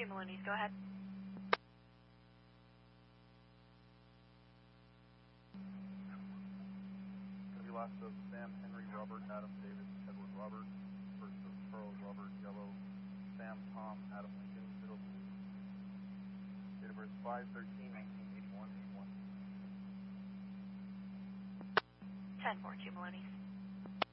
10-42 Maloney's, go ahead. Gonna be last of Sam, Henry, Robert, Adam, David, Edward, Robert. First of Charles, Robert, Yellow, Sam, Tom, Adam, Lincoln, middle blue. Date of birth 5/13/1981, 81. 10-42 Maloney's.